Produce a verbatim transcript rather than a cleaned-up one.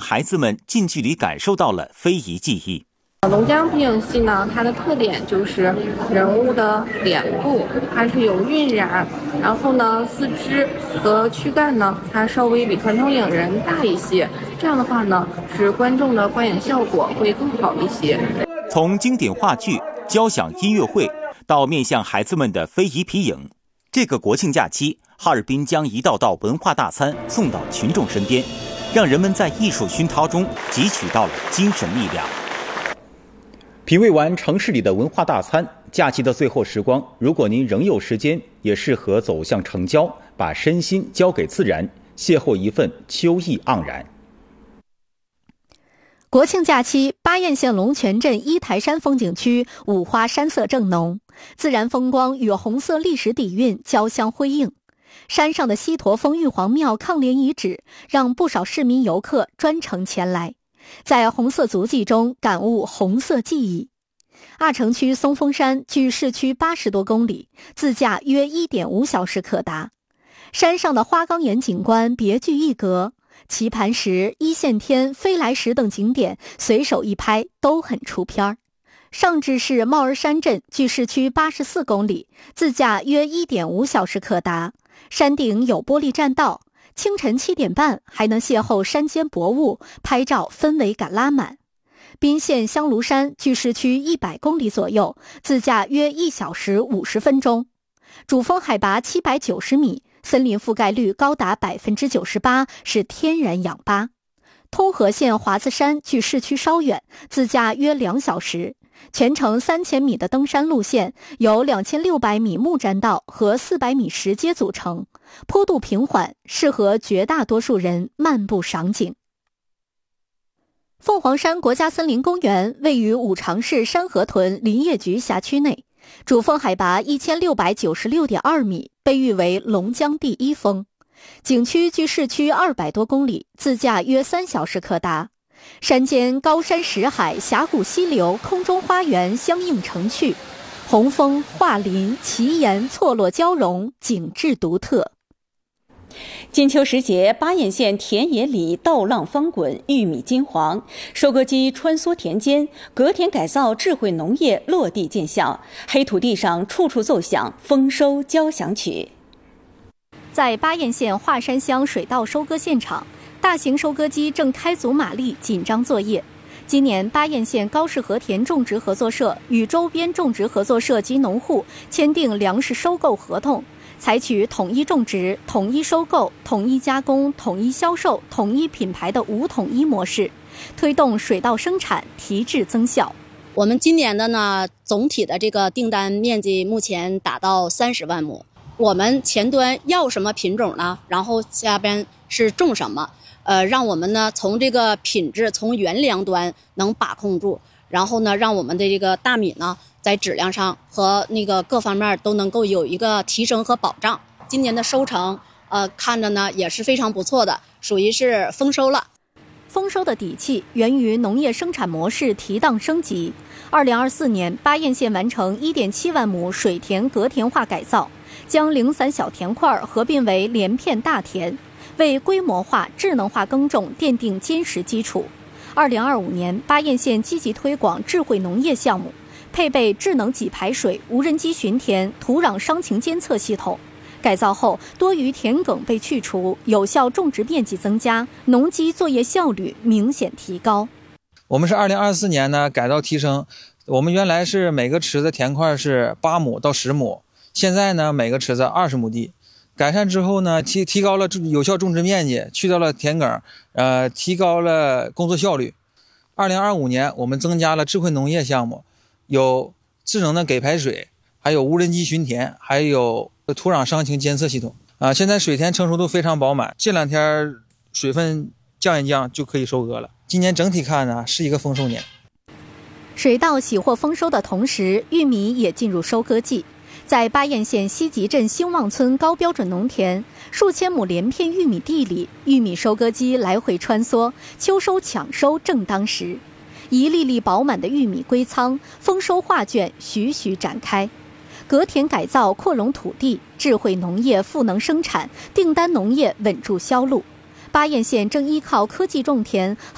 孩子们近距离感受到了非遗技艺。 龙江皮影戏呢，它的特点就是人物的脸部它是有晕染，然后呢四肢和躯干呢它稍微比传统影人大一些，这样的话呢使观众的观影效果会更好一些。 从经典话剧、交响音乐会到面向孩子们的非遗皮影，这个国庆假期，哈尔滨将一道道文化大餐送到群众身边，让人们在艺术熏陶中汲取到了精神力量。品味完城市里的文化大餐，假期的最后时光，如果您仍有时间，也适合走向城郊，把身心交给自然，邂逅一份秋意盎然。 国庆假期，巴彦县龙泉镇一台山风景区五花山色正浓，自然风光与红色历史底蕴交相辉映。山上的西驼峰玉皇庙抗联遗址，让不少市民游客专程前来，在红色足迹中感悟红色记忆。阿城区松峰山距市区八十多公里，自驾约 一点五小时可达。山上的花岗岩景观别具一格，棋盘石、一线天、飞来石等景点随手一拍都很出片儿。上至是帽儿山镇距市区八十四公里，自驾约 一点五小时可达。山顶有玻璃栈道，清晨七点半还能邂逅山间薄雾，拍照氛围感拉满。宾县香炉山距市区一百公里左右，自驾约一小时五十分钟。主峰海拔七百九十米，森林覆盖率高达 百分之九十八， 是天然氧吧。通河县华子山距市区稍远，自驾约两小时。全程三千米的登山路线由两千六百米木栈道和四百米石阶组成，坡度平缓，适合绝大多数人漫步赏景。凤凰山国家森林公园位于五常市山河屯林业局辖区内，主峰海拔 一千六百九十六点二米，被誉为龙江第一峰。景区距市区二百多公里，自驾约三小时可达。山间高山石海、峡谷溪流、空中花园相映成趣，红枫、桦林、奇岩错落交融，景致独特。 金秋时节，巴彦县田野里稻浪翻滚，玉米金黄，收割机穿梭田间，隔田改造智慧农业落地见效，黑土地上处处奏响丰收交响曲。 在巴彦县华山乡水稻收割现场，大型收割机正开足马力紧张作业。今年巴彦县高氏和田种植合作社与周边种植合作社及农户签订粮食收购合同，采取统一种植、统一收购、统一加工、统一销售、统一品牌的五统一模式，推动水稻生产提质增效。 我们今年的呢，总体的这个订单面积目前达到三十万亩。我们前端要什么品种呢？然后下边是种什么？呃，让我们呢从这个品质、从原粮端能把控住，然后呢，让我们的这个大米呢在质量上和那个各方面都能够有一个提升和保障。今年的收成，呃，看着呢也是非常不错的，属于是丰收了。 丰收的底气源于农业生产模式提档升级。二零二四年，巴彦县完成 一点七万亩水田隔田化改造，将零散小田块合并为连片大田，为规模化、智能化耕种奠定坚实基础。二零二五年，巴彦县积极推广智慧农业项目，配备智能给排水、无人机巡田、土壤伤情监测系统。改造后，多余田埂被去除，有效种植面积增加，农机作业效率明显提高。 我们是二零二四年呢改造提升，我们原来是每个池子田块是八亩到十亩，现在呢每个池子二十亩地。改善之后呢，提提高了有效种植面积，去掉了田埂，呃，提高了工作效率。二零二五年，我们增加了智慧农业项目，有智能的给排水，还有无人机巡田，还有土壤伤情监测系统。啊、呃，现在水田成熟度非常饱满，这两天水分降一降就可以收割了。今年整体看呢，是一个丰收年。 水稻喜获丰收的同时，玉米也进入收割季。在巴彦县西集镇兴旺村高标准农田，数千亩连片玉米地里，玉米收割机来回穿梭，秋收抢收正当时。一粒粒饱满的玉米归仓，丰收画卷徐徐展开。隔田改造扩容土地，智慧农业赋能生产，订单农业稳住销路。巴彦县正依靠科技种田，